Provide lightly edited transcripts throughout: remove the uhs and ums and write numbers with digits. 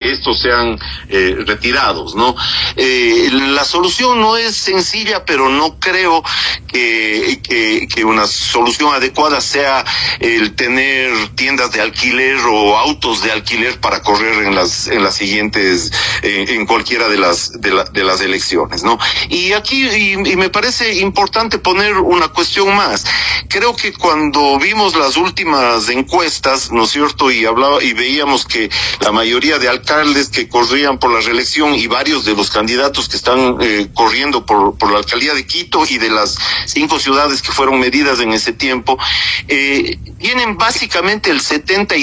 que estos sean retirados, ¿no? La solución no es sencilla, pero no creo que una solución adecuada sea el tener tiendas de alquiler o autos de alquiler para correr en las siguientes, en cualquiera de las elecciones, ¿no? Y aquí, y me parece importante poner una cuestión más. Creo que cuando vimos las últimas encuestas, ¿no es cierto? Y veíamos que la mayoría de alcaldes que corrían por la reelección y varios de los candidatos que están corriendo por la alcaldía de Quito y de las 5 ciudades que fueron medidas en ese tiempo, tienen básicamente el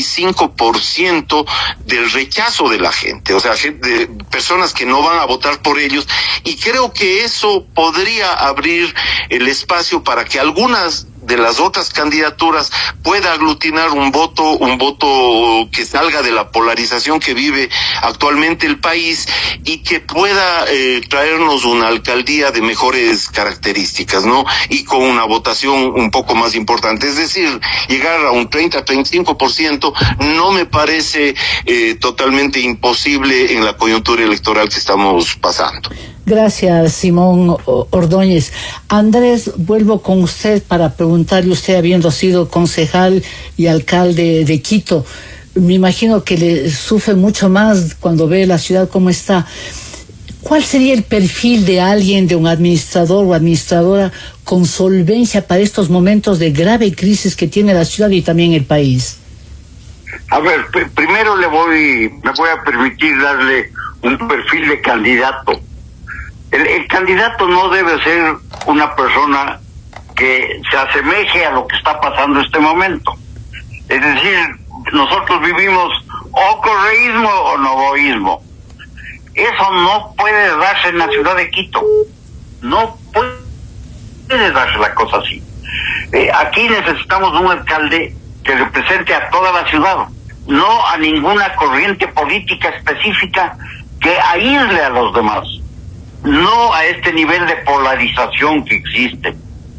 75% del rechazo de la gente, o sea, de personas que no van a votar por ellos, y creo que eso podría abrir el espacio para que algunas de las otras candidaturas pueda aglutinar un voto que salga de la polarización que vive actualmente el país y que pueda traernos una alcaldía de mejores características, ¿no? Y con una votación un poco más importante. Es decir, llegar a un 30-35% no me parece totalmente imposible en la coyuntura electoral que estamos pasando. Gracias, Simón Ordóñez. Andrés, vuelvo con usted para preguntarle, usted habiendo sido concejal y alcalde de Quito, me imagino que le sufre mucho más cuando ve la ciudad como está. ¿Cuál sería el perfil de alguien, de un administrador o administradora con solvencia para estos momentos de grave crisis que tiene la ciudad y también el país? A ver, primero me voy a permitir darle un perfil de candidato. El candidato no debe ser una persona que se asemeje a lo que está pasando en este momento. Es decir, nosotros vivimos o correísmo o novoísmo. Eso no puede darse en la ciudad de Quito. No puede darse la cosa así. Aquí necesitamos un alcalde que represente a toda la ciudad, no a ninguna corriente política específica que aísle a los demás. No a este nivel de polarización que existe.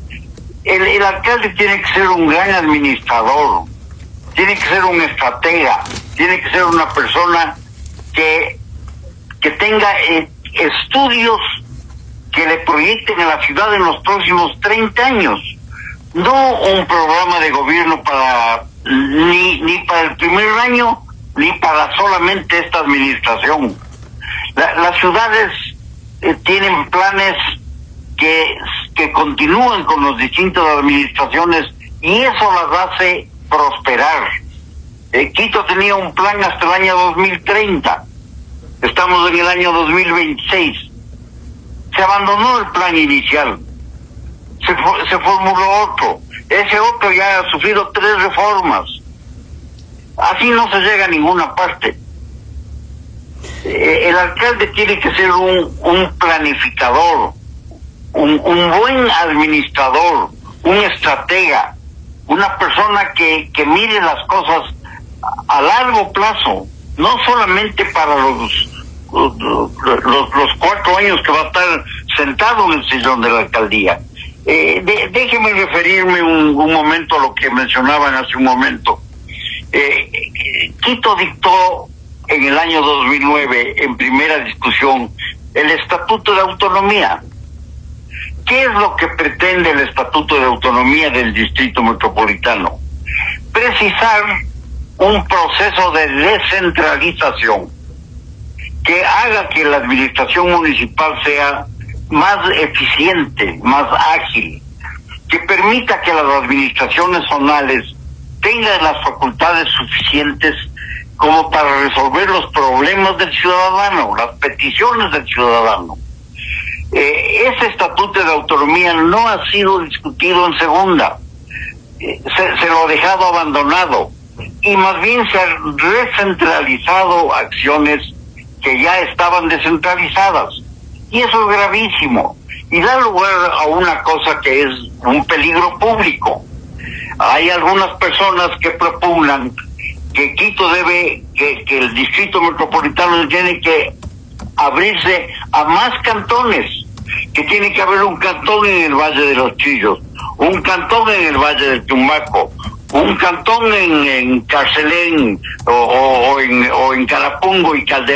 El alcalde tiene que ser un gran administrador, tiene que ser un estratega, tiene que ser una persona que tenga estudios que le proyecten a la ciudad en los próximos 30 años. No un programa de gobierno para ni para el primer año, ni para solamente esta administración. Las ciudades tienen planes que continúan con las distintas administraciones y eso las hace prosperar. Quito tenía un plan hasta el año 2030. Estamos en el año 2026. Se abandonó el plan inicial. Se formuló otro. Ese otro ya ha sufrido 3 reformas. Así no se llega a ninguna parte. El alcalde tiene que ser un planificador, un buen administrador, un estratega, una persona que mire las cosas a largo plazo, no solamente para los 4 años que va a estar sentado en el sillón de la alcaldía. Déjeme referirme un momento a lo que mencionaban hace un momento. Quito dictó en el año 2009, en primera discusión, el Estatuto de Autonomía. ¿Qué es lo que pretende el Estatuto de Autonomía del Distrito Metropolitano? Precisar un proceso de descentralización que haga que la administración municipal sea más eficiente, más ágil, que permita que las administraciones zonales tengan las facultades suficientes como para resolver los problemas del ciudadano, las peticiones del ciudadano. Ese Estatuto de Autonomía no ha sido discutido en segunda, se lo ha dejado abandonado y más bien se han recentralizado acciones que ya estaban descentralizadas, y eso es gravísimo y da lugar a una cosa que es un peligro público. Hay algunas personas que propugnan que Quito debe, que el Distrito Metropolitano tiene que abrirse a más cantones, que tiene que haber un cantón en el Valle de los Chillos, un cantón en el Valle del Tumaco, un cantón en Carcelén o en Carapungo y Caldera.